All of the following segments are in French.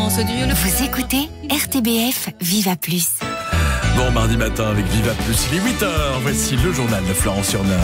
Vous écoutez RTBF Viva Plus. Bon mardi matin avec Viva Plus, il est 8h, voici le journal de Florence Urner.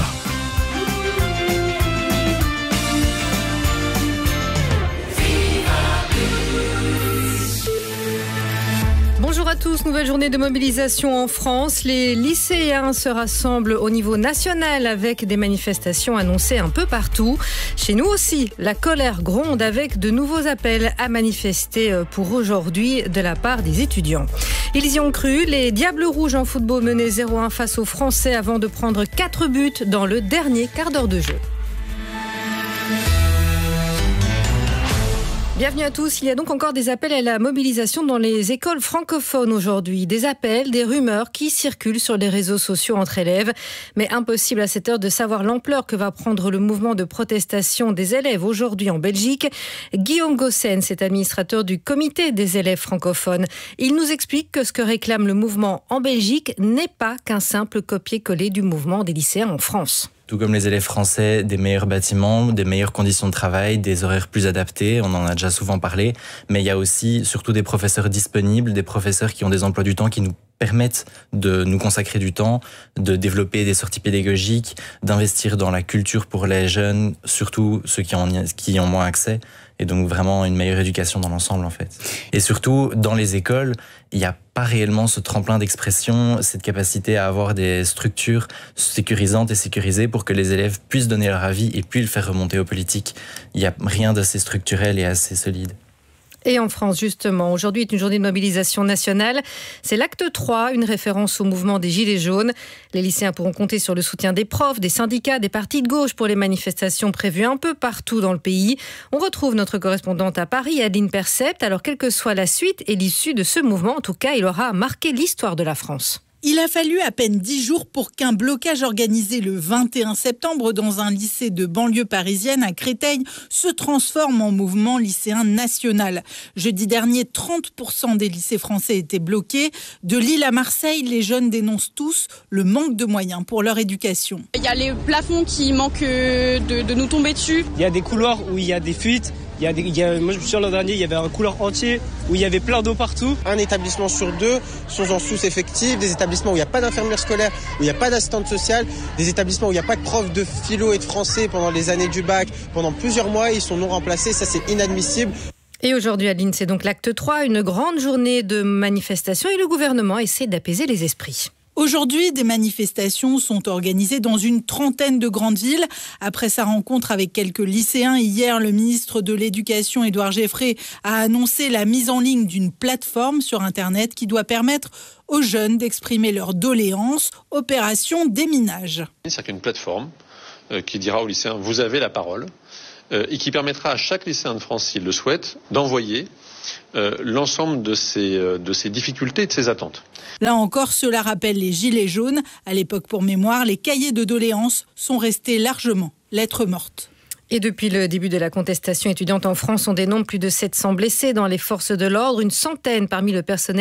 Bonjour à tous, nouvelle journée de mobilisation en France. Les lycéens se rassemblent au niveau national avec des manifestations annoncées un peu partout. Chez nous aussi, la colère gronde avec de nouveaux appels à manifester pour aujourd'hui de la part des étudiants. Ils y ont cru, les Diables Rouges en football menaient 0-1 face aux Français avant de prendre 4 buts dans le dernier quart d'heure de jeu. Bienvenue à tous. Il y a donc encore des appels à la mobilisation dans les écoles francophones aujourd'hui. Des appels, des rumeurs qui circulent sur les réseaux sociaux entre élèves. Mais impossible à cette heure de savoir l'ampleur que va prendre le mouvement de protestation des élèves aujourd'hui en Belgique. Guillaume Gossens est administrateur du comité des élèves francophones. Il nous explique que ce que réclame le mouvement en Belgique n'est pas qu'un simple copier-coller du mouvement des lycéens en France. Tout comme les élèves français, des meilleurs bâtiments, des meilleures conditions de travail, des horaires plus adaptés, on en a déjà souvent parlé, mais il y a aussi surtout des professeurs disponibles, des professeurs qui ont des emplois du temps qui nous permettent de nous consacrer du temps, de développer des sorties pédagogiques, d'investir dans la culture pour les jeunes, surtout ceux qui ont moins accès, et donc vraiment une meilleure éducation dans l'ensemble en fait. Et surtout, dans les écoles, il n'y a pas réellement ce tremplin d'expression, cette capacité à avoir des structures sécurisantes et sécurisées pour que les élèves puissent donner leur avis et puis le faire remonter aux politiques. Il n'y a rien d'assez structurel et assez solide. Et en France, justement, aujourd'hui est une journée de mobilisation nationale. C'est l'acte 3, une référence au mouvement des Gilets jaunes. Les lycéens pourront compter sur le soutien des profs, des syndicats, des partis de gauche pour les manifestations prévues un peu partout dans le pays. On retrouve notre correspondante à Paris, Adeline Percept. Alors, quelle que soit la suite et l'issue de ce mouvement, en tout cas, il aura marqué l'histoire de la France. Il a fallu à peine 10 jours pour qu'un blocage organisé le 21 septembre dans un lycée de banlieue parisienne à Créteil se transforme en mouvement lycéen national. Jeudi dernier, 30% des lycées français étaient bloqués. De Lille à Marseille, les jeunes dénoncent tous le manque de moyens pour leur éducation. Il y a les plafonds qui manquent de nous tomber dessus. Il y a des couloirs où il y a des fuites. Moi, je me souviens l'an dernier, il y avait un couloir entier où il y avait plein d'eau partout. Un établissement sur 2 sont en sous-effectif, des établissements où il n'y a pas d'infirmière scolaire, où il n'y a pas d'assistante sociale, des établissements où il n'y a pas de prof de philo et de français pendant les années du bac. Pendant plusieurs mois, ils sont non remplacés, ça c'est inadmissible. Et aujourd'hui, Adeline, c'est donc l'acte 3, une grande journée de manifestation et le gouvernement essaie d'apaiser les esprits. Aujourd'hui, des manifestations sont organisées dans une trentaine de grandes villes. Après sa rencontre avec quelques lycéens hier, le ministre de l'Éducation, Édouard Geoffrey, a annoncé la mise en ligne d'une plateforme sur Internet qui doit permettre aux jeunes d'exprimer leurs doléances. Opération déminage. C'est une plateforme qui dira aux lycéens « vous avez la parole » et qui permettra à chaque lycéen de France, s'il le souhaite, d'envoyer l'ensemble de ses difficultés et de ses attentes. Là encore, cela rappelle les Gilets jaunes. À l'époque, pour mémoire, les cahiers de doléances sont restés largement lettres mortes. Et depuis le début de la contestation étudiante en France, on dénombre plus de 700 blessés dans les forces de l'ordre, une centaine parmi le personnel